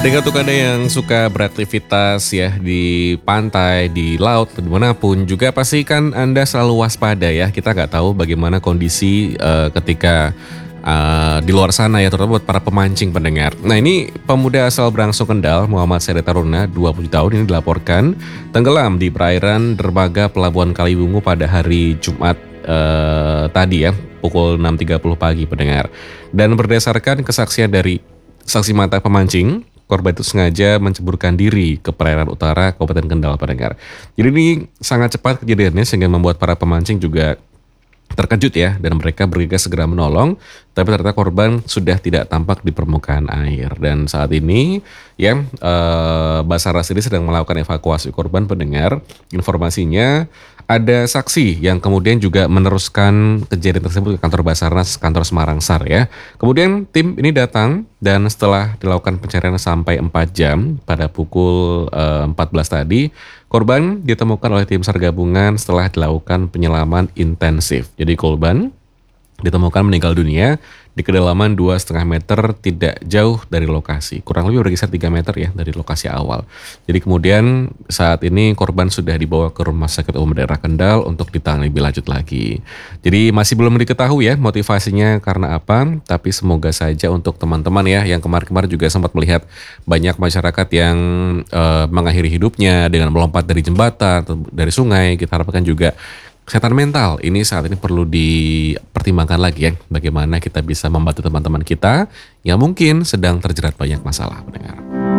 Pendengar untuk Anda yang suka beraktivitas ya di pantai, di laut, dimanapun juga pasti kan Anda selalu waspada ya. Kita nggak tahu bagaimana kondisi ketika di luar sana ya, terutama buat para pemancing pendengar. Nah ini pemuda asal Brangsong Kendal, Muhammad Seda Taruna, 20 tahun ini dilaporkan tenggelam di perairan dermaga Pelabuhan Kaliwungu pada hari Jumat tadi ya, pukul 6.30 pagi pendengar. Dan berdasarkan kesaksian dari saksi mata pemancing, korban itu sengaja menceburkan diri ke perairan utara Kabupaten Kendal pendengar. Jadi ini sangat cepat kejadiannya sehingga membuat para pemancing juga terkejut ya, dan mereka bergegas segera menolong, tapi ternyata korban sudah tidak tampak di permukaan air. Dan saat ini ya Basarnas ini sedang melakukan evakuasi korban pendengar. Informasinya ada saksi yang kemudian juga meneruskan kejadian tersebut ke kantor Basarnas, kantor Semarang SAR ya. Kemudian tim ini datang dan setelah dilakukan pencarian sampai 4 jam pada pukul 14 tadi, korban ditemukan oleh tim SAR gabungan setelah dilakukan penyelaman intensif. Jadi korban ditemukan meninggal dunia di kedalaman 2,5 meter tidak jauh dari lokasi. Kurang lebih berkisar 3 meter ya dari lokasi awal. Jadi kemudian saat ini korban sudah dibawa ke Rumah Sakit Umum Daerah Kendal untuk ditangani lebih lanjut lagi. Jadi masih belum diketahui ya motivasinya karena apa, tapi semoga saja untuk teman-teman ya yang kemarin-kemarin juga sempat melihat banyak masyarakat yang mengakhiri hidupnya dengan melompat dari jembatan atau dari sungai. Kita harapkan juga kesehatan mental ini saat ini perlu dipertimbangkan lagi ya, bagaimana kita bisa membantu teman-teman kita yang mungkin sedang terjerat banyak masalah pendengar.